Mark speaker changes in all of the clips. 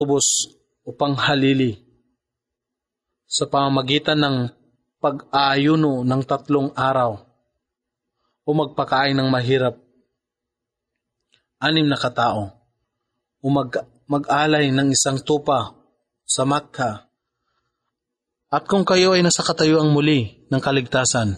Speaker 1: tubos upang halili sa pamamagitan ng pag-aayuno ng 3 araw o magpakain ng mahirap 6 na katao o mag-alay ng 1 tupa sa Makkah. At kung kayo ay nasa katayuang muli ng kaligtasan,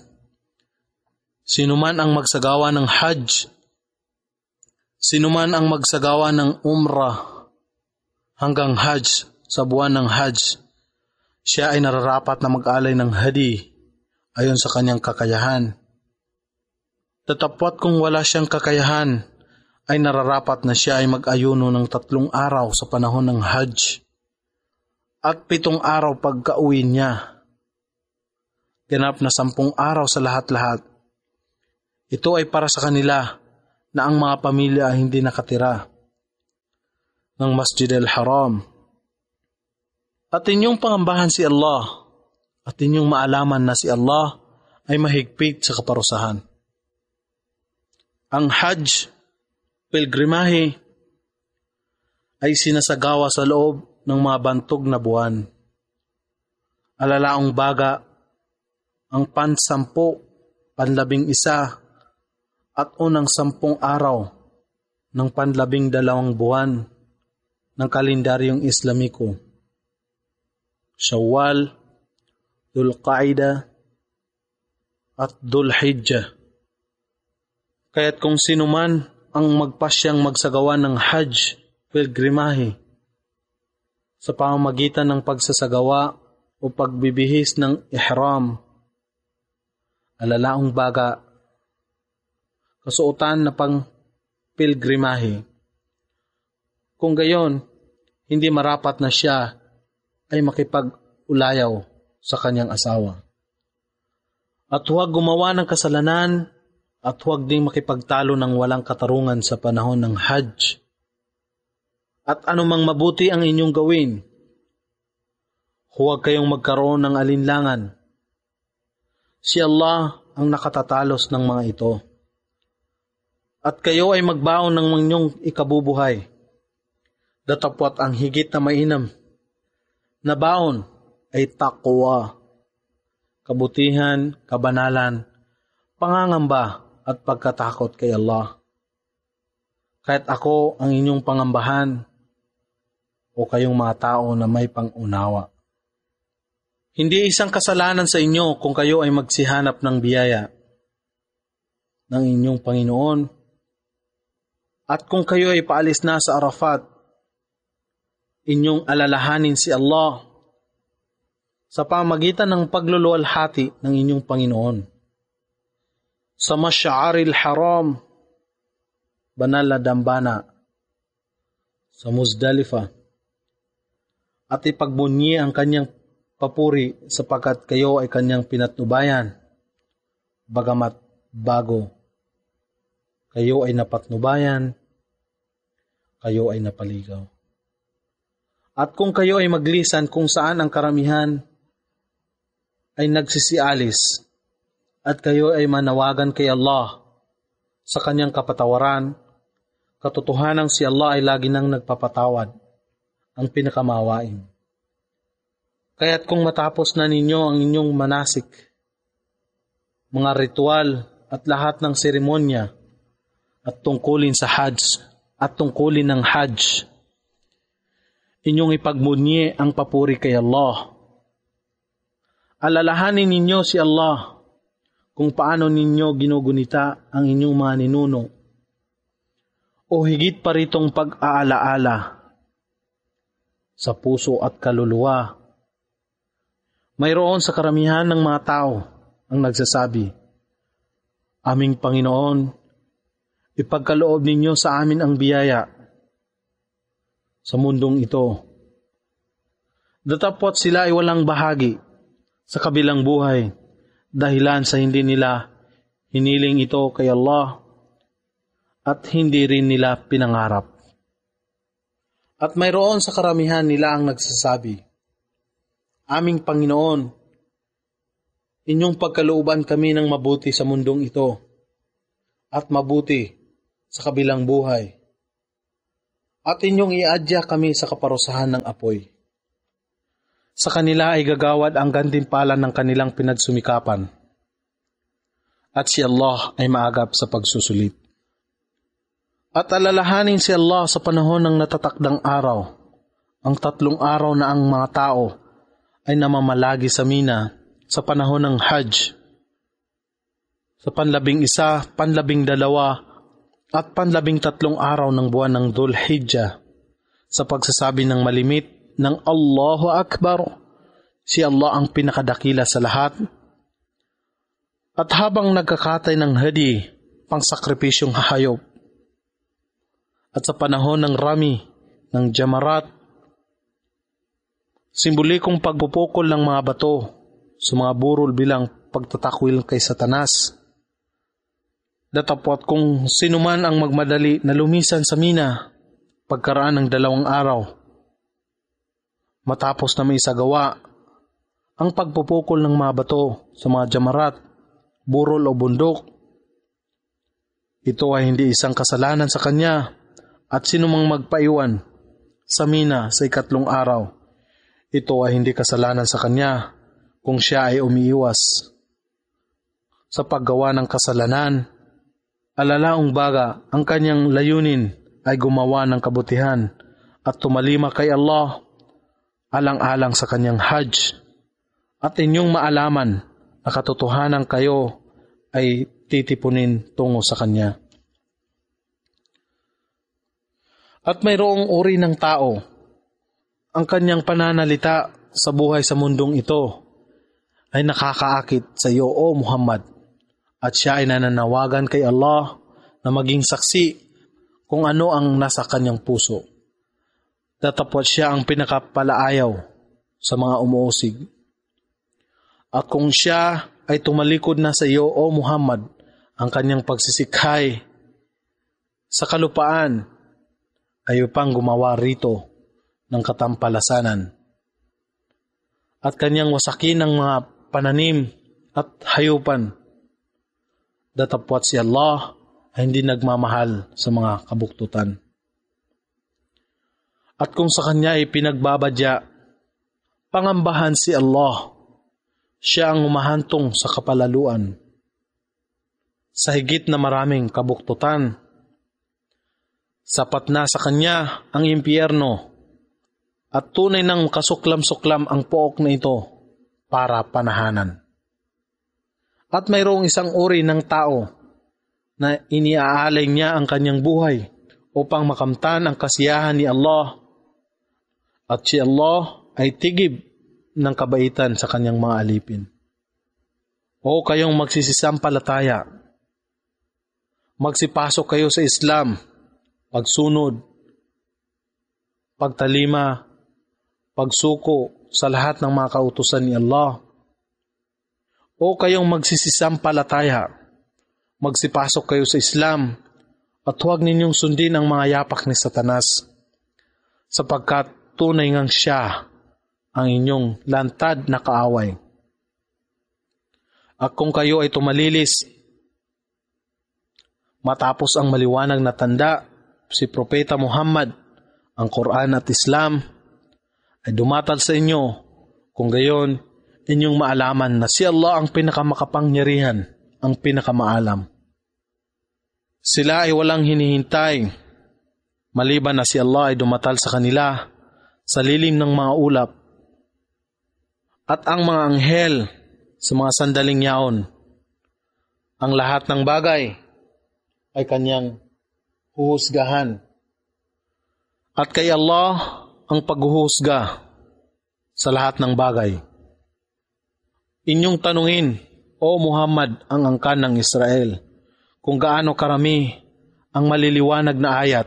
Speaker 1: sinuman ang magsagawa ng Hajj, sinuman ang magsagawa ng Umrah hanggang Hajj sa buwan ng Hajj, siya ay nararapat na mag-alay ng hadi ayon sa kanyang kakayahan. Tatapwat kung wala siyang kakayahan, ay nararapat na siya ay mag-ayuno ng 3 araw sa panahon ng Hajj at 7 araw pagka-uwi niya. Ganap na 10 araw sa lahat-lahat. Ito ay para sa kanila na ang mga pamilya ay hindi nakatira ng Masjid al-Haram. At inyong pangambahan si Allah at inyong maalaman na si Allah ay mahigpit sa kaparusahan. Ang Hajj, pilgrimahe, ay sinasagawa sa loob ng mga bantog na buwan. Alalaong baga, ang 10, 11, at unang 10 araw ng 12 buwan ng kalendaryong Islamiko. Shawwal, Dhul-Qaida, at Dhul-Hijjah. Kaya't kung sino man ang magpasyang magsagawa ng Hajj, pilgrimahe, sa pamamagitan ng pagsasagawa o pagbibihis ng ihram, alalaong baga, kasuotan na pang pilgrimahe. Kung gayon, hindi marapat na siya ay makipag-ulayaw sa kanyang asawa. At huwag gumawa ng kasalanan at huwag ding makipagtalo ng walang katarungan sa panahon ng Hajj. At anumang mabuti ang inyong gawin, huwag kayong magkaroon ng alinlangan. Si Allah ang nakatatalos ng mga ito. At kayo ay magbaon ng inyong ikabubuhay. Datapwat ang higit na mainam na baon ay taqwa, kabutihan, kabanalan, pangangamba at pagkatakot kay Allah. Kahit ako ang inyong pangambahan o kayong mga tao na may pangunawa. Hindi isang kasalanan sa inyo kung kayo ay magsihanap ng biyaya ng inyong Panginoon. At kung kayo ay paalis na sa Arafat, inyong alalahanin si Allah sa pamagitan ng pagluluwalhati ng inyong Panginoon. Sa Masy'aril Haram, banal na dambana, sa Muzdalifa, at ipagbunyi ang kanyang papuri sapagkat kayo ay kanyang pinatnubayan, bagamat bago. Kayo ay napatnubayan, kayo ay napaligaw. At kung kayo ay maglisan kung saan ang karamihan ay nagsisialis, at kayo ay manawagan kay Allah sa kanyang kapatawaran, katotohanan si Allah ay lagi nang nagpapatawad, ang pinakamawain. Kaya't kung matapos na ninyo ang inyong manasik, mga ritual at lahat ng seremonya at tungkulin sa Hajj at tungkulin ng Hajj, inyong ipagmunyi ang papuri kay Allah. Alalahanin ninyo si Allah kung paano ninyo ginugunita ang inyong mga ninuno o higit pa ritong pag-aalaala sa puso at kaluluwa. Mayroon sa karamihan ng mga tao ang nagsasabi, Aming Panginoon, ipagkaloob ninyo sa amin ang biyaya sa mundong ito. Datapwat sila ay walang bahagi sa kabilang buhay dahilan sa hindi nila hiniling ito kay Allah at hindi rin nila pinangarap. At mayroon sa karamihan nila ang nagsasabi, Aming Panginoon, inyong pagkalooban kami ng mabuti sa mundong ito at mabuti sa kabilang buhay. at inyong iadya kami sa kaparusahan ng apoy. Sa kanila ay gagawad ang gantimpala ng kanilang pinagsumikapan, at si Allah ay maagap sa pagsusulit. At alalahanin si Allah sa panahon ng natatakdang araw, ang 3 araw na ang mga tao ay namamalagi sa Mina sa panahon ng Hajj, sa 11, 12, at 13 araw ng buwan ng Dhul Hijjah, sa pagsasabi ng malimit ng Allahu Akbar, si Allah ang pinakadakila sa lahat. At habang nagkakatay ng hadi, pangsakripisyong hayop, at sa panahon ng Rami, ng Jamarat, simbolikong pagpupukol ng mga bato sa mga burol bilang pagtatakwil kay Satanas. Datapwat kung sino man ang magmadali na lumisan sa Mina pagkaraan ng 2 araw, matapos na may isagawa ang pagpupukol ng mga bato sa mga jamarat, burol o bundok, ito ay hindi isang kasalanan sa kanya, at sino mang magpaiwan sa Mina sa 3 araw, ito ay hindi kasalanan sa kanya kung siya ay umiiwas sa paggawa ng kasalanan. Alalaong baga, ang kanyang layunin ay gumawa ng kabutihan at tumalima kay Allah alang-alang sa kanyang Hajj, at inyong maalaman na katotohanan kayo ay titipunin tungo sa kanya. At mayroong uri ng tao, ang kanyang pananalita sa buhay sa mundong ito ay nakakaakit sa iyo, O Muhammad, at siya ay nananawagan kay Allah na maging saksi kung ano ang nasa kanyang puso. Datapwat siya ang pinakapalaayaw sa mga umuusig. At kung siya ay tumalikod na sa iyo, O Muhammad, ang kanyang pagsisikhay sa kalupaan ay upang gumawa rito ng katampalasanan at kanyang wasakin ng mga pananim at hayupan. Datapwat si Allah ay hindi nagmamahal sa mga kabuktutan. At kung sa kanya ay pinagbabadya, pangambahan si Allah, siya ang umahantong sa kapalaluan. Sa higit na maraming kabuktutan, sapat na sa kanya ang impyerno, at tunay ng kasuklam-suklam ang pook na ito para panahanan. At mayroong isang uri ng tao na iniaalay niya ang kanyang buhay upang makamtan ang kasiyahan ni Allah, at si Allah ay tigib ng kabaitan sa kanyang mga alipin. O kayong magsisisampalataya, magsipasok kayo sa Islam, pagsunod, pagtalima, pagsuko sa lahat ng mga kautusan ni Allah. O kayong magsisisampalataya, magsipasok kayo sa Islam, at huwag ninyong sundin ang mga yapak ni Satanas, sapagkat tunay ngang siya ang inyong lantad na kaaway. At kung kayo ay tumalilis, matapos ang maliwanag na tanda, si Propeta Muhammad, ang Quran at Islam, ay dumatal sa inyo, kung gayon, inyong maalaman na si Allah ang pinakamakapangyarihan, ang pinakamaalam. Sila ay walang hinihintay, maliban na si Allah ay dumatal sa kanila sa lilim ng mga ulap, at ang mga anghel sa mga sandaling yaon. Ang lahat ng bagay ay kanyang huhusgahan, at kay Allah ang paghuhusga sa lahat ng bagay. Inyong tanungin, O Muhammad, ang angkan ng Israel, kung gaano karami ang maliliwanag na ayat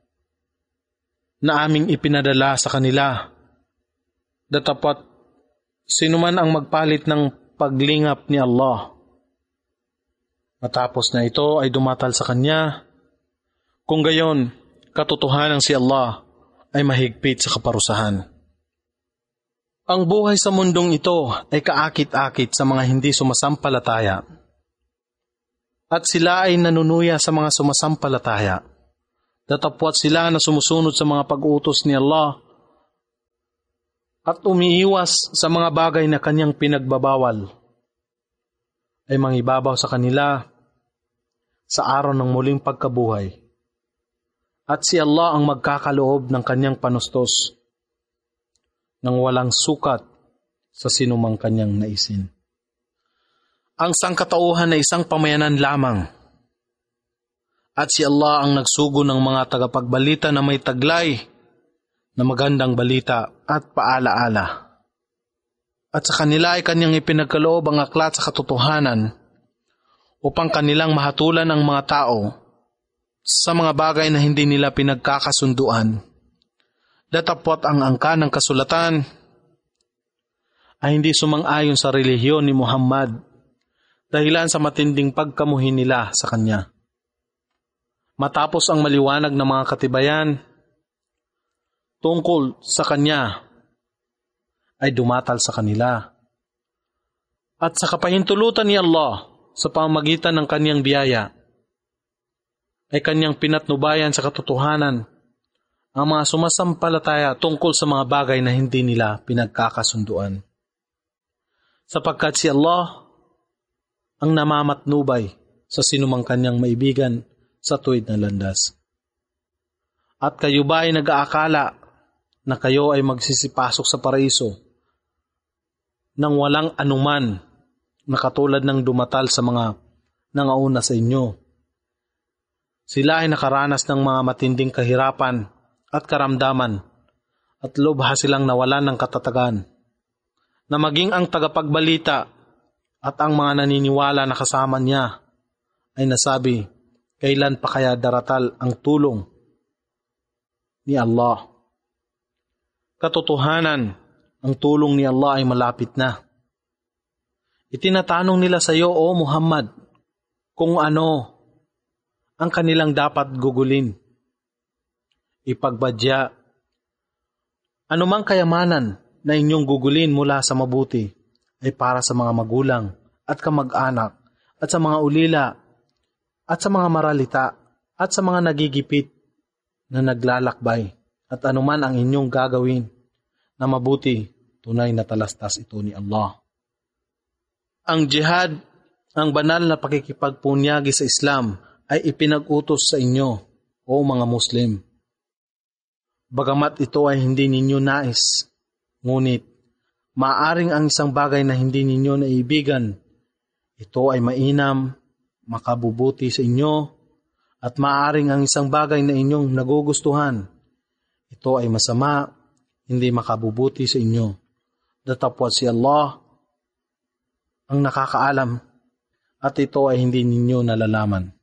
Speaker 1: na aming ipinadala sa kanila. Datapwat sino man ang magpalit ng paglingap ni Allah, matapos na ito ay dumatal sa kanya, kung gayon, katotohanan si Allah ay mahigpit sa kaparusahan. Ang buhay sa mundong ito ay kaakit-akit sa mga hindi sumasampalataya, at sila ay nanunuya sa mga sumasampalataya. Datapwat sila na sumusunod sa mga pag-utos ni Allah at umiiwas sa mga bagay na kanyang pinagbabawal, ay mangibabaw sa kanila sa araw ng muling pagkabuhay. At si Allah ang magkakaloob ng kanyang panustos nang walang sukat sa sinumang kanyang naisin. Ang sangkatauhan na isang pamayanan lamang, at si Allah ang nagsugo ng mga tagapagbalita na may taglay na magandang balita at paalaala. At sa kanila ay kanyang ipinagkaloob ang aklat sa katotohanan upang kanilang mahatulan ang mga tao sa mga bagay na hindi nila pinagkakasunduan. Datapwat ang angka ng kasulatan ay hindi sumang-ayon sa relihiyon ni Muhammad dahilan sa matinding pagkamuhin nila sa kanya. Matapos ang maliwanag ng mga katibayan tungkol sa kanya, ay dumatal sa kanila. At sa kapahintulutan ni Allah sa pamamagitan ng kanyang biyaya, ay kanyang pinatnubayan sa katotohanan ang mga sumasampalataya tungkol sa mga bagay na hindi nila pinagkakasunduan. Sapagkat si Allah ang namamatnubay sa sinumang kanyang maibigan sa tuwid na landas. At kayo ba ay nag-aakala na kayo ay magsisipasok sa paraiso nang walang anuman na katulad ng dumatal sa mga nangauna sa inyo? Sila ay nakaranas ng mga matinding kahirapan at karamdaman at lubha silang nawalan ng katatagan, na maging ang tagapagbalita at ang mga naniniwala na kasama niya ay nasabi, kailan pa kaya daratal ang tulong ni Allah? Katotohanan, ang tulong ni Allah ay malapit na. Itinatanong nila sa iyo, O Muhammad, kung ano ang kanilang dapat gugulin. Ipagbadya, anumang kayamanan na inyong gugulin mula sa mabuti ay para sa mga magulang at kamag-anak at sa mga ulila at sa mga maralita at sa mga nagigipit na naglalakbay. At anuman ang inyong gagawin na mabuti, tunay na talastas ito ni Allah. Ang jihad, ang banal na pakikipagpunyagi sa Islam, ay ipinag-utos sa inyo, o mga Muslim. Bagamat ito ay hindi ninyo nais, ngunit maaring ang isang bagay na hindi ninyo naibigan, ito ay mainam, makabubuti sa inyo, at maaring ang isang bagay na inyong nagugustuhan, ito ay masama, hindi makabubuti sa inyo. Datapwat si Allah ang nakakaalam, at ito ay hindi ninyo nalalaman.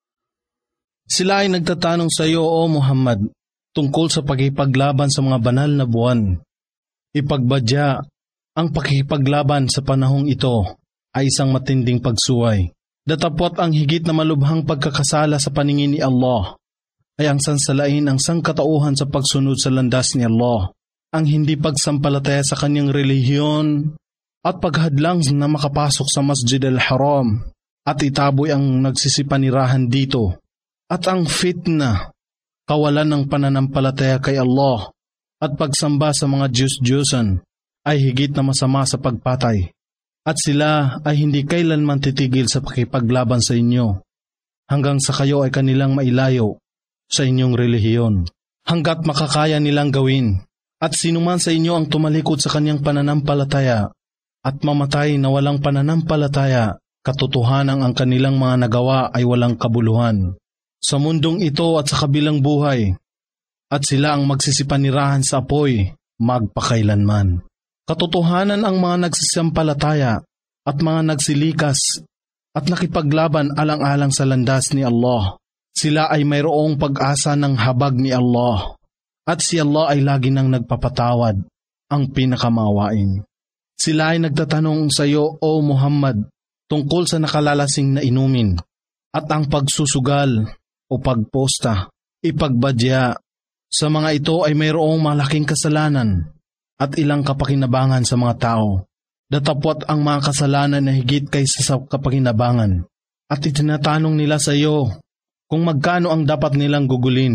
Speaker 1: Sila ay nagtatanong sa iyo, O Muhammad, tungkol sa pakipaglaban sa mga banal na buwan. Ipagbadya, ang pakipaglaban sa panahong ito ay isang matinding pagsuway. Datapwat ang higit na malubhang pagkakasala sa paningin ni Allah ay ang sansalain ang sangkatauhan sa pagsunod sa landas ni Allah, ang hindi pagsampalataya sa kanyang relihiyon at paghadlang na makapasok sa Masjid al-Haram at itaboy ang nagsisipanirahan dito, at ang fitna, kawalan ng pananampalataya kay Allah at pagsamba sa mga Diyos-Diyosan ay higit na masama sa pagpatay, at sila ay hindi kailanman titigil sa pakipaglaban sa inyo hanggang sa kayo ay kanilang mailayo sa inyong relihiyon, hanggat makakaya nilang gawin. At sinuman sa inyo ang tumalikod sa kanyang pananampalataya at mamatay na walang pananampalataya, katotohanan ang kanilang mga nagawa ay walang kabuluhan sa mundong ito at sa kabilang buhay, at sila ang magsisipanirahan sa apoy magpakailanman. Katotohanan ang mga nagsisampalataya at mga nagsilikas at nakipaglaban alang-alang sa landas ni Allah. Sila ay mayroong pag-asa ng habag ni Allah, at si Allah ay lagi nang nagpapatawad, ang pinakamaawain. Sila ay nagtatanong sa iyo, O Muhammad, tungkol sa nakalalasing na inumin, at ang pagsusugal o pagposta. Ipagbadya, sa mga ito ay mayroong malaking kasalanan at ilang kapakinabangan sa mga tao. Datapwat ang mga kasalanan na higit kaysa sa kapakinabangan, at itinatanong nila sa iyo kung magkano ang dapat nilang gugulin.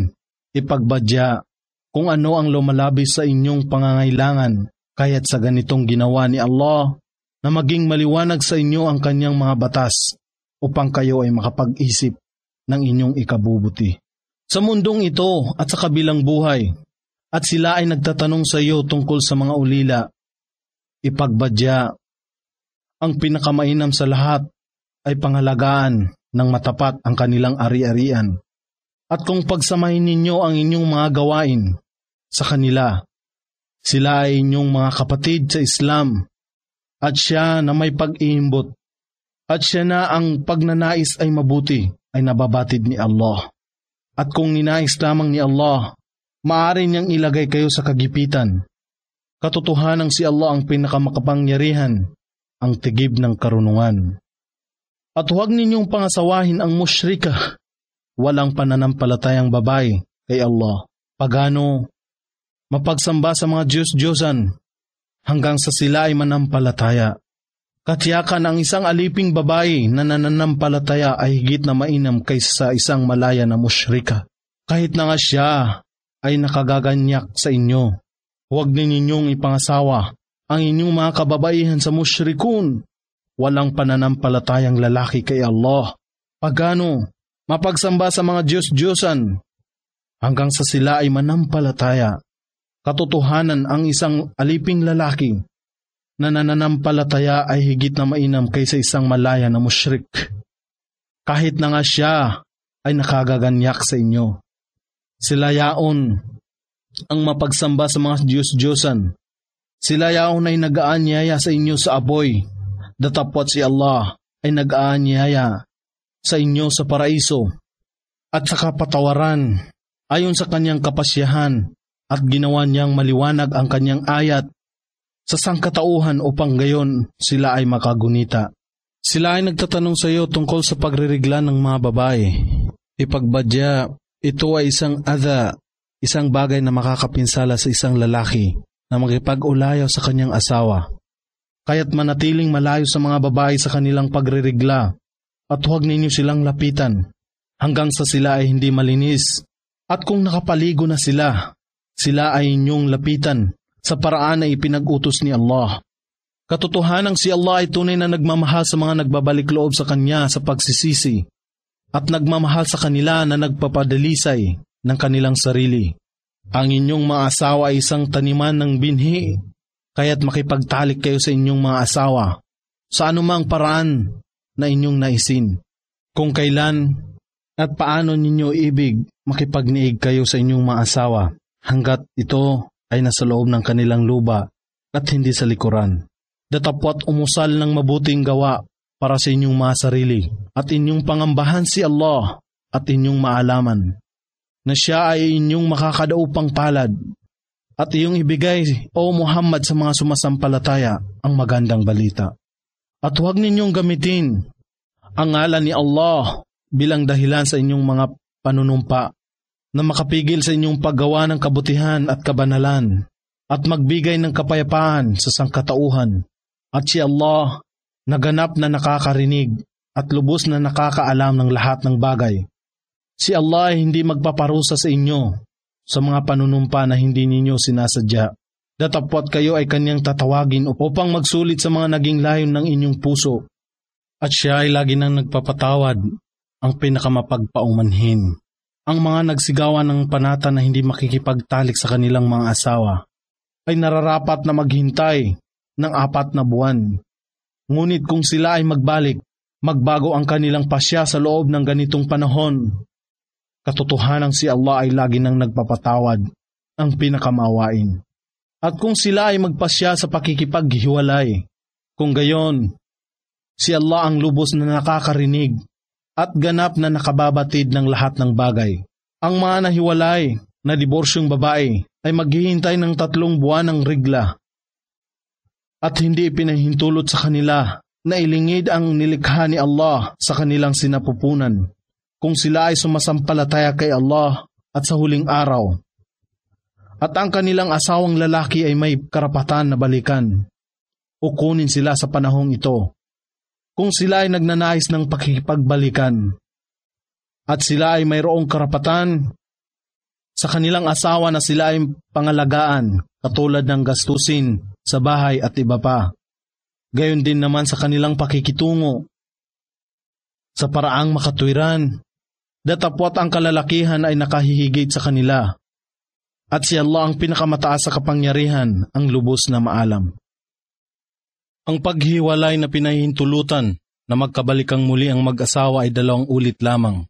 Speaker 1: Ipagbadya kung ano ang lumalabis sa inyong pangangailangan, kaya't sa ganitong ginawa ni Allah na maging maliwanag sa inyo ang kanyang mga batas upang kayo ay makapag-isip ng inyong ikabubuti. Sa mundong ito at sa kabilang buhay, at sila ay nagtatanong sa iyo tungkol sa mga ulila, ipagbadya, ang pinakamainam sa lahat ay pangalagaan ng matapat ang kanilang ari-arian. At kung pagsamahin ninyo ang inyong mga gawain sa kanila, sila ay inyong mga kapatid sa Islam, at siya na may pag-iimbot, at siya na ang pagnanais ay mabuti ay nababatid ni Allah. At kung ninais lamang ni Allah, maaari niyang ilagay kayo sa kagipitan. Katotohanan si Allah ang pinakamakapangyarihan, ang tigib ng karunungan. At huwag ninyong pangasawahin ang musyrika, walang pananampalatayang babae kay Allah, pagano, mapagsamba sa mga Diyos-Diyosan, hanggang sa sila ay manampalataya. Katiyakan ang isang aliping babae na nananampalataya ay higit na mainam kaysa sa isang malaya na musyrika. Kahit na nga siya ay nakagaganyak sa inyo, huwag ninyong ipangasawa ang inyong mga kababaihan sa musyrikun, walang pananampalatayang lalaki kay Allah, pagano, mapagsamba sa mga Diyos-Diyosan, hanggang sa sila ay manampalataya. Katotohanan ang isang aliping lalaki na nananampalataya ay higit na mainam kaysa isang malaya na musyrik. Kahit na nga siya ay nakagaganyak sa inyo. Sila yaon ang mapagsamba sa mga Diyos-Diyosan. Sila yaon ay nag-aanyaya sa inyo sa aboy. Datapwat si Allah ay nag-aanyaya sa inyo sa paraiso at sa kapatawaran ayon sa kanyang kapasyahan, at ginawa niyang maliwanag ang kanyang ayat sa sangkatauhan upang gayon sila ay makagunita. Sila ay nagtatanong sa iyo tungkol sa pagririgla ng mga babae. Ipagbadya, ito ay isang adha, isang bagay na makakapinsala sa isang lalaki na makipag-ulayaw sa kanyang asawa. Kaya't manatiling malayo sa mga babae sa kanilang pagririgla, at huwag ninyo silang lapitan hanggang sa sila ay hindi malinis. At kung nakapaligo na sila, sila ay inyong lapitan sa paraan na ipinag-utos ni Allah. Katotohanang si Allah ay tunay na nagmamahal sa mga nagbabalik loob sa Kanya sa pagsisisi, at nagmamahal sa kanila na nagpapadalisay ng kanilang sarili. Ang inyong mga asawa ay isang taniman ng binhi, kaya't makipagtalik kayo sa inyong mga asawa sa anumang paraan na inyong naisin. Kung kailan at paano ninyo ibig makipagniig kayo sa inyong mga asawa, hanggat ito ay nasa loob ng kanilang luba at hindi sa likuran. Datapwat umusal ng mabuting gawa para sa inyong mga sarili, at inyong pangambahan si Allah at inyong maalaman na siya ay inyong makakadaupang palad, at iyong ibigay, O Muhammad, sa mga sumasampalataya ang magandang balita. At huwag ninyong gamitin ang ngalan ni Allah bilang dahilan sa inyong mga panunumpa na makapigil sa inyong paggawa ng kabutihan at kabanalan, at magbigay ng kapayapaan sa sangkatauhan. At si Allah, naganap na nakakarinig at lubos na nakakaalam ng lahat ng bagay. Si Allah ay hindi magpaparusa sa inyo sa mga panunumpa na hindi ninyo sinasadya. Datapwat kayo ay kanyang tatawagin upang magsulit sa mga naging layon ng inyong puso. At siya ay lagi nang nagpapatawad, ang pinakamapagpaumanhin. Ang mga nagsigawan ng panata na hindi makikipagtalik sa kanilang mga asawa ay nararapat na maghintay ng 4 na buwan. Ngunit kung sila ay magbalik, magbago ang kanilang pasya sa loob ng ganitong panahon. Katotohanang si Allah ay lagi nang nagpapatawad, ang pinakamawain. At kung sila ay magpasya sa pakikipaghiwalay, kung gayon, si Allah ang lubos na nakakarinig at ganap na nakababatid ng lahat ng bagay. Ang mga nahiwalay na diborsyong babae ay maghihintay ng 3 buwan ng rigla, at hindi ipinahintulot sa kanila na ilingid ang nilikha ni Allah sa kanilang sinapupunan kung sila ay sumasampalataya kay Allah at sa huling araw. At ang kanilang asawang lalaki ay may karapatan na balikan o kunin sila sa panahong ito kung sila ay nagnanais ng pakikipagbalikan, at sila ay mayroong karapatan sa kanilang asawa na sila ay pangalagaan, katulad ng gastusin sa bahay at iba pa. Gayon din naman sa kanilang pakikitungo sa paraang makatwiran, datapwat ang kalalakihan ay nakahihigit sa kanila. At si Allah ang pinakamataas sa kapangyarihan, ang lubos na maalam. Ang paghiwalay na pinahihintulutan na magkabalikang muli ang mag-asawa ay 2 ulit lamang.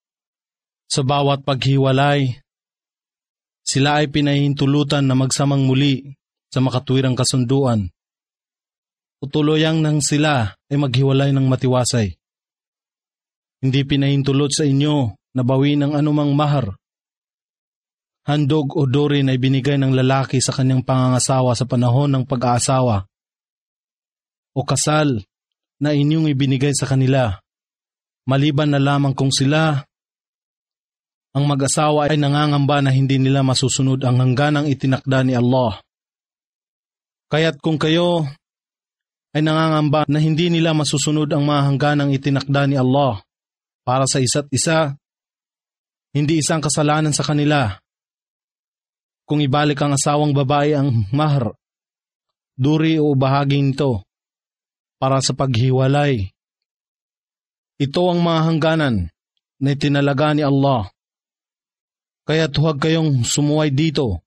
Speaker 1: Sa bawat paghiwalay, sila ay pinahihintulutan na magsamang muli sa makatwirang kasunduan. Tutuluyang nang sila ay maghiwalay ng matiwasay. Hindi pinahintulot sa inyo na bawiin ang anumang mahar. Handog o duri na ibinigay ng lalaki sa kanyang pangangasawa sa panahon ng pag-aasawa o kasal na inyong ibinigay sa kanila, maliban na lamang kung sila ang mag-asawa ay nangangamba na hindi nila masusunod ang hangganang itinakda ni Allah. Kaya't kung kayo ay nangangamba na hindi nila masusunod ang mga hangganang itinakda ni Allah para sa isa't isa, hindi isang kasalanan sa kanila kung ibalik ang asawang babae ang mahar, duri o bahagi nito para sa paghiwalay. Ito ang mga hangganan na itinalaga ni Allah. Kaya huwag kayong sumuway dito.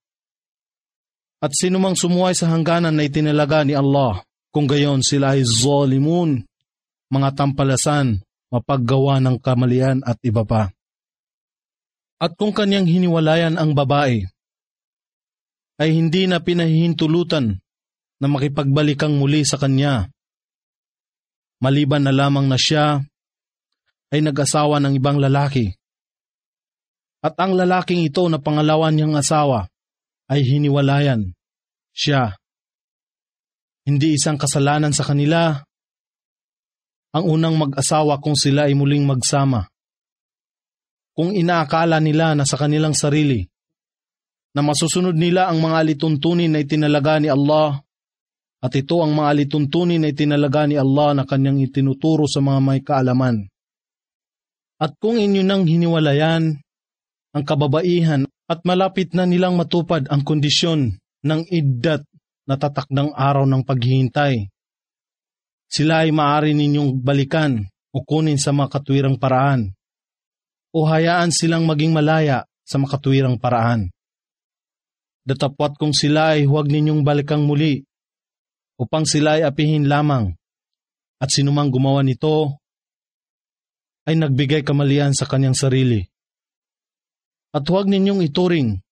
Speaker 1: At sinumang sumuway sa hangganan na itinalaga ni Allah, kung gayon sila ay zalimun, mga tampalasan, mapaggawa ng kamalian at iba pa. At kung kanyang hiniwalayan ang babae, ay hindi na pinahihintulutan na makipagbalikan muli sa kanya, maliban na lamang na siya ay nag-asawa ng ibang lalaki. At ang lalaking ito na pangalawan niyang asawa ay hiniwalayan siya. Hindi isang kasalanan sa kanila ang unang mag-asawa kung sila ay muling magsama. Kung inaakala nila na sa kanilang sarili na masusunod nila ang mga alituntunin na itinalaga ni Allah, at ito ang mga alituntunin na itinalaga ni Allah na kanyang itinuturo sa mga may kaalaman. At kung inyo nang hiniwalayan ang kababaihan at malapit na nilang matupad ang kondisyon ng iddat na tatakdang araw ng paghihintay, sila ay maaari ninyong balikan o kunin sa makatwirang paraan, o hayaan silang maging malaya sa makatwirang paraan. Datapwat kung sila ay huwag ninyong balikang muli, upang sila ay apihin lamang, at sinumang gumawa nito ay nagbigay kamalian sa kanyang sarili. At huwag ninyong ituring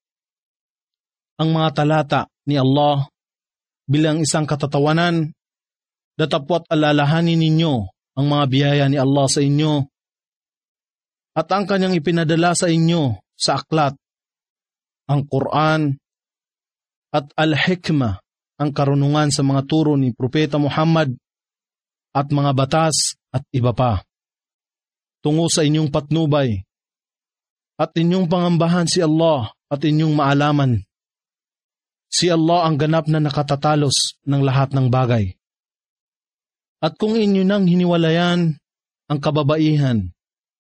Speaker 1: ang mga talata ni Allah bilang isang katatawanan, datapwat alalahanin ninyo ang mga biyaya ni Allah sa inyo at ang kanyang ipinadala sa inyo sa aklat, ang Quran at al-hikmah, ang karunungan sa mga turo ni Propeta Muhammad at mga batas at iba pa. Tungo sa inyong patnubay at inyong pangambahan si Allah at inyong maalaman. Si Allah ang ganap na nakatatalos ng lahat ng bagay. At kung inyo nang hiniwalayan ang kababaihan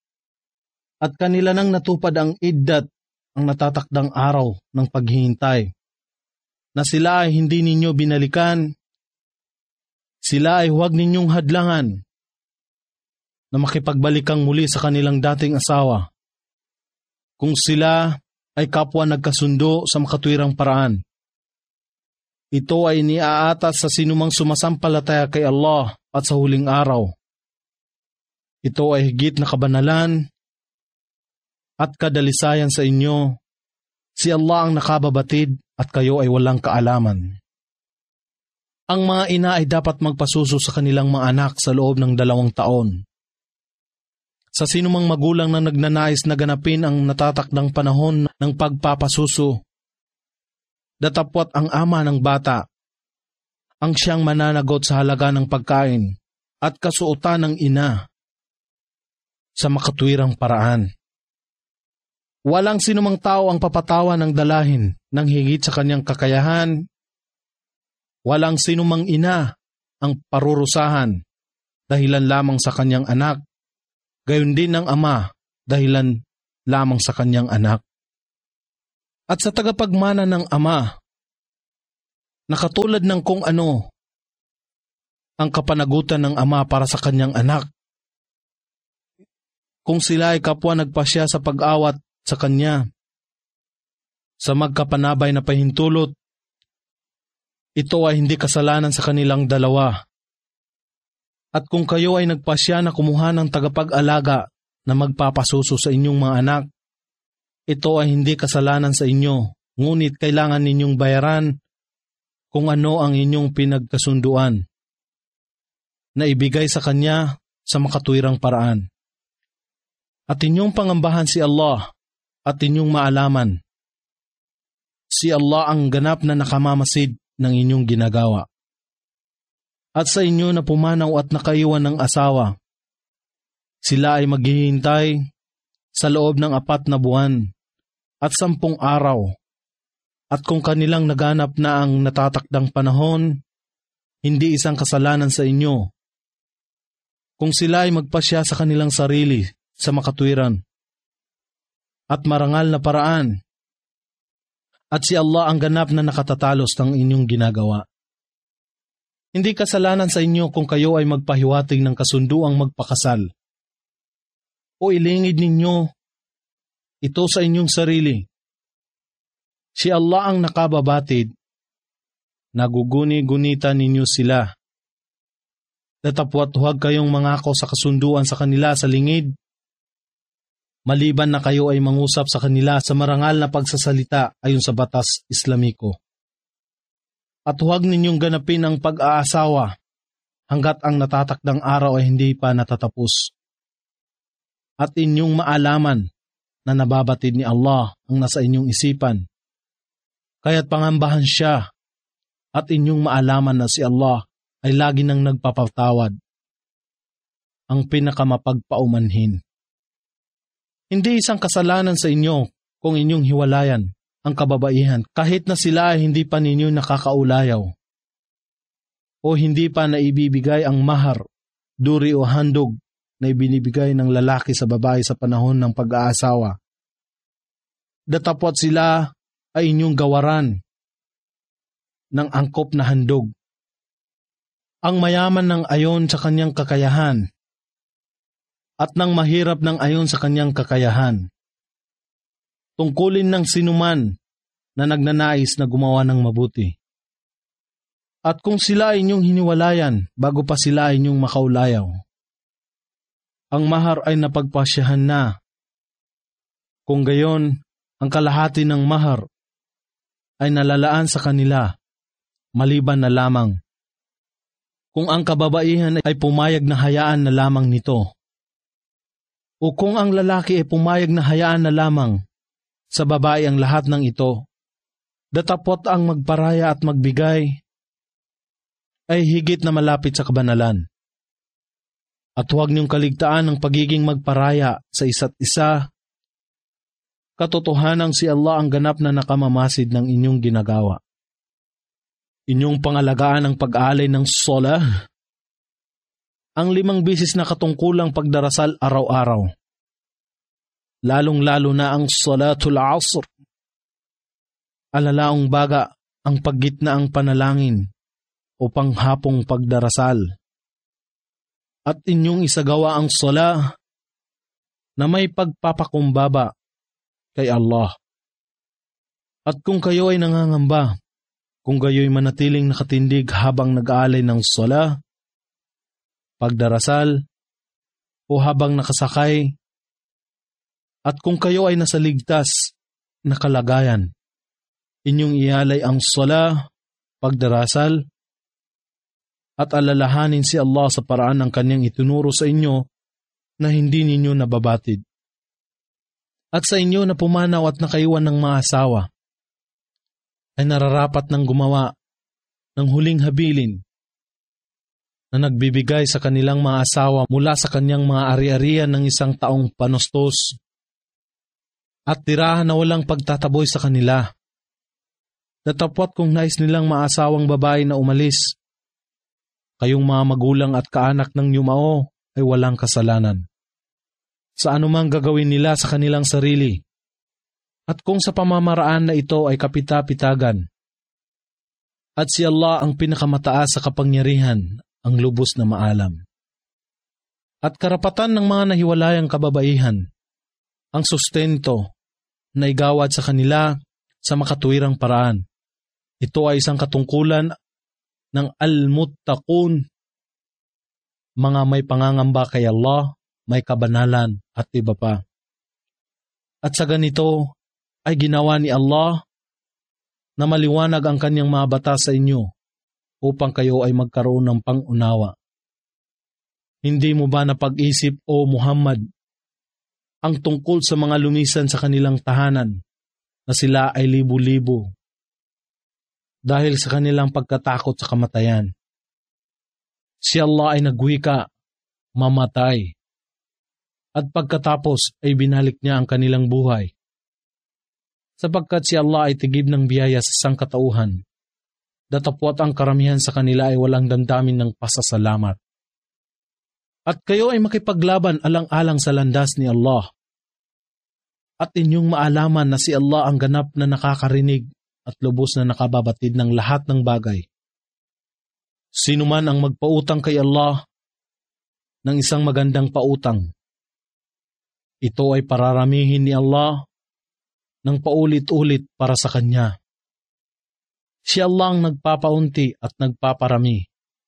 Speaker 1: at kanila nang natupad ang iddat, ang natatakdang araw ng paghihintay, na sila ay hindi ninyo binalikan, sila ay huwag ninyong hadlangan na makipagbalikan muli sa kanilang dating asawa, kung sila ay kapwa nagkasundo sa makatwirang paraan. Ito ay iniaatas sa sinumang sumasampalataya kay Allah at sa huling araw. Ito ay higit na kabanalan at kadalisayan sa inyo. Si Allah ang nakababatid at kayo ay walang kaalaman. Ang mga ina ay dapat magpasuso sa kanilang mga anak sa loob ng 2 taon. Sa sinumang magulang na nagnanais na ganapin ang natatakdang panahon ng pagpapasuso, datapwat ang ama ng bata ang siyang mananagot sa halaga ng pagkain at kasuotan ng ina sa makatwirang paraan. Walang sinumang tao ang papatawan ng dalahin ng higit sa kanyang kakayahan. Walang sinumang ina ang parurusahan dahilan lamang sa kanyang anak, gayon din ng ama dahilan lamang sa kanyang anak. at sa tagapagmana ng ama, na katulad ng kung ano ang kapanagutan ng ama para sa kanyang anak. Kung sila ay kapwa nagpasya sa pag-awat sa kanya, sa magkapanabay na pahintulot, ito ay hindi kasalanan sa kanilang dalawa. At kung kayo ay nagpasya na kumuha ng tagapag-alaga na magpapasuso sa inyong mga anak, ito ay hindi kasalanan sa inyo, ngunit kailangan ninyong bayaran kung ano ang inyong pinagkasunduan na ibigay sa kanya sa makatwirang paraan. At inyong pangambahan si Allah at inyong maalaman, si Allah ang ganap na nakamamasid ng inyong ginagawa. At sa inyo na pumanaw at nakaiwan ng asawa, sila ay maghihintay sa loob ng 4 na buwan at 10 araw. At kung kanilang naganap na ang natatakdang panahon, hindi isang kasalanan sa inyo. Kung sila ay magpasya sa kanilang sarili sa makatwiran at marangal na paraan, at si Allah ang ganap na nakatatalos ng inyong ginagawa. Hindi kasalanan sa inyo kung kayo ay magpahiwatig ng kasunduang magpakasal. O ilingid ninyo ito sa inyong sarili. Si Allah ang nakababatid, naguguni-gunita ninyo sila. Datapwat huwag kayong mangako sa kasunduan sa kanila sa lingid, maliban na kayo ay mangusap sa kanila sa marangal na pagsasalita ayon sa batas Islamiko. At huwag ninyong ganapin ang pag-aasawa hanggat ang natatakdang araw ay hindi pa natatapos. At inyong maalaman na nababatid ni Allah ang nasa inyong isipan, kaya't pangambahan siya at inyong maalaman na si Allah ay lagi nang nagpapatawad, ang pinakamapagpaumanhin. Hindi isang kasalanan sa inyo kung inyong hiwalayan ang kababaihan kahit na sila ay hindi pa ninyo nakakaulayaw o hindi pa naibibigay ang mahar, duri o handog na ibinibigay ng lalaki sa babae sa panahon ng pag-aasawa. Datapwat sila ay inyong gawaran ng angkop na handog. Ang mayaman ng ayon sa kanyang kakayahan at ng mahirap ng ayon sa kanyang kakayahan. Tungkulin ng sinuman na nagnanais na gumawa ng mabuti. At kung sila ay inyong hiniwalayan bago pa sila ay inyong makaulayaw, ang mahar ay napagpasyahan na. Kung gayon, ang kalahati ng mahar ay nalalaan sa kanila, maliban na lamang kung ang kababaihan ay pumayag na hayaan na lamang nito, o kung ang lalaki ay pumayag na hayaan na lamang sa babae ang lahat ng ito, datapot ang magparaya at magbigay ay higit na malapit sa kabanalan. At huwag niyong kaligtaan ang pagiging magparaya sa isa't isa. Katotohanang si Allah ang ganap na nakamamasid ng inyong ginagawa. Inyong pangalagaan ang pag-aalay ng salah, ang 5 bisis na katungkulang pagdarasal araw-araw, lalong-lalo na ang salatul asr, alalaong baga ang paggitnaang panalangin o panghapong pagdarasal, at inyong isagawa ang salah na may pagpapakumbaba kay Allah. At kung kayo ay nangangamba, kung gayo'y manatiling nakatindig habang nag-aalay ng salah, pagdarasal, o habang nakasakay, at kung kayo ay nasa ligtas na kalagayan, inyong ialay ang salah, pagdarasal, at alalahanin si Allah sa paraan ng kanyang itinuro sa inyo na hindi ninyo nababatid. At sa inyo na pumanaw at nakaiwan ng mga asawa, ay nararapat ng gumawa ng huling habilin na nagbibigay sa kanilang mga asawa mula sa kanyang mga ari-arian ng 1 taong panustos at tirahan na walang pagtataboy sa kanila. Datapwat kung nais nilang maasawang babae na umalis, kayong mga magulang at kaanak ng yumao ay walang kasalanan sa anumang gagawin nila sa kanilang sarili, At kung sa pamamaraan na ito ay kapita-pitagan, at si Allah ang pinakamataas sa kapangyarihan, ang lubos na maalam. At karapatan ng mga nahiwalayang kababaihan, ang sustento na igawad sa kanila sa makatuwirang paraan. Ito ay isang katungkulan ng al-muttaqun, mga may pangangamba kay Allah, may kabanalan at iba pa. At sa ganito ay ginawa ni Allah na maliwanag ang kanyang mga batas sa inyo upang kayo ay magkaroon ng pang-unawa. Hindi mo ba napag-isip, O Muhammad, ang tungkol sa mga lumisan sa kanilang tahanan na sila ay libo-libo dahil sa kanilang pagkatakot sa kamatayan? Si Allah ay nagwika, mamatay, at pagkatapos ay binalik niya ang kanilang buhay. Sapagkat si Allah ay tigib ng biyaya sa sangkatauhan, datapwat ang karamihan sa kanila ay walang damdamin ng pasasalamat. At kayo ay makipaglaban alang-alang sa landas ni Allah. At inyong maalaman na si Allah ang ganap na nakakarinig at lubos na nakababatid ng lahat ng bagay. Sino man ang magpautang kay Allah ng isang magandang pautang, ito ay pararamihin ni Allah ng paulit-ulit para sa kanya. Si Allah ang nagpapaunti at nagpaparami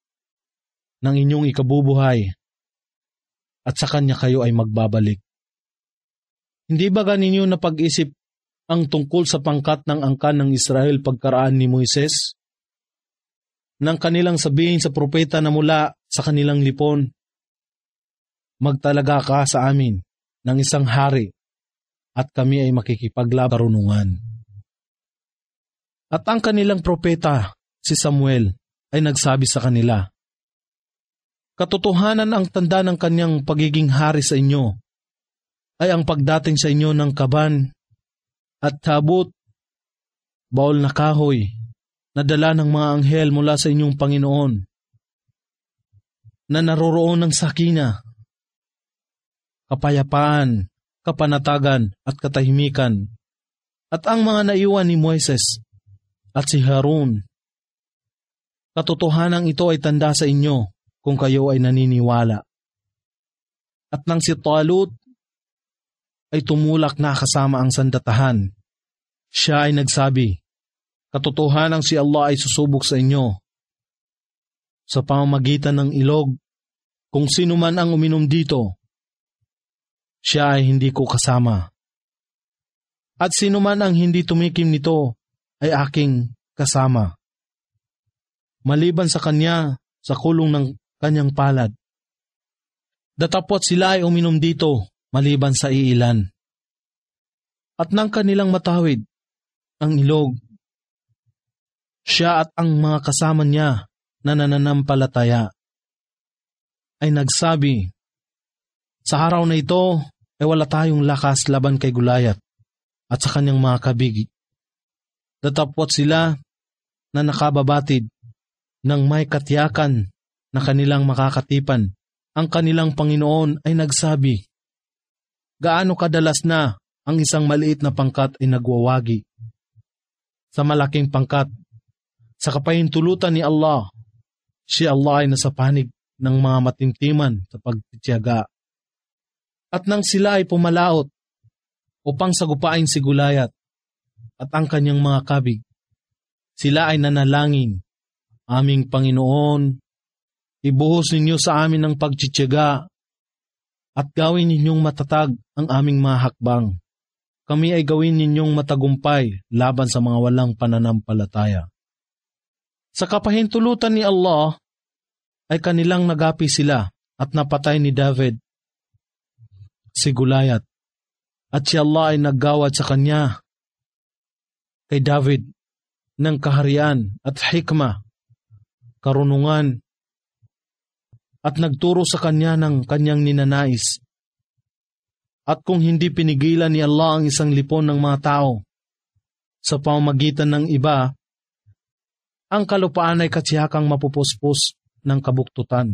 Speaker 1: ng inyong ikabubuhay at sa kanya kayo ay magbabalik. Hindi ba ganinyo napag-isip ang tungkol sa pangkat ng angkan ng Israel pagkaraan ni Moises? Nang kanilang sabihin sa propeta na mula sa kanilang lipon, magtalaga ka sa amin ng isang hari at kami ay makikipaglabarunungan. At ang kanilang propeta, si Samuel, ay nagsabi sa kanila, katotohanan ang tanda ng kanyang pagiging hari sa inyo ay ang pagdating sa inyo ng kaban at tabut, baol na kahoy, na dala ng mga anghel mula sa inyong Panginoon, na naroroon ng sakina, kapayapaan, kapanatagan at katahimikan, at ang mga naiwan ni Moises at si Harun. Katotohanan ito ay tanda sa inyo kung kayo ay naniniwala. At nang si Talut ay tumulak na kasama ang sandatahan, siya ay nagsabi, katotohanan si Allah ay susubok sa inyo sa pamamagitan ng ilog. Kung sino man ang uminom dito, siya ay hindi ko kasama. At sino man ang hindi tumikim nito ay aking kasama, maliban sa kanya sa kulong ng kanyang palad. Datapot sila ay uminom dito maliban sa iilan. At nang kanilang matawid ang ilog, siya at ang mga kasama niya na nananampalataya ay nagsabi, sa araw na ito ay wala tayong lakas laban kay Gulayat at sa kanyang mga kabigi. Datapwat sila na nakababatid ng may katiyakan na kanilang makakatipan. Ang kanilang Panginoon ay nagsabi, gaano kadalas na ang isang maliit na pangkat ay nagwawagi sa malaking pangkat. Sa kapahintulutan ni Allah, si Allah ay nasa panig ng mga matintiman sa pagtitiyaga. At nang sila ay pumalaot upang sagupain si Gulayat at ang kanyang mga kabig, sila ay nanalangin, aming Panginoon, ibuhos ninyo sa amin ang pagtitiyaga at gawin ninyong matatag ang aming mga hakbang. Kami ay gawin ninyong matagumpay laban sa mga walang pananampalataya. Sa kapahintulutan ni Allah ay kanilang nagapi sila at napatay ni David si Gulayat, at si Allah ay naggawad sa kanya kay David ng kaharian at hikma, karunungan, at nagturo sa kanya ng kanyang ninanais. At kung hindi pinigilan ni Allah ang isang lipon ng mga tao sa pamamagitan ng iba, ang kalupaan ay katsihakang mapupuspos ng kabuktutan.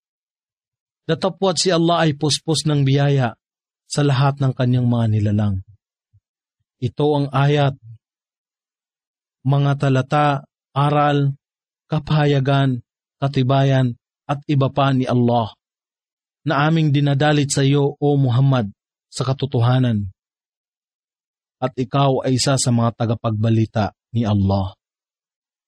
Speaker 1: Datapwat si Allah ay puspos ng biyaya sa lahat ng kanyang mga nilalang. Ito ang ayat, mga talata, aral, kapahayagan, katibayan at iba pa ni Allah na aming dinadalit sa iyo o Muhammad sa katotohanan. At ikaw ay isa sa mga tagapagbalita ni Allah.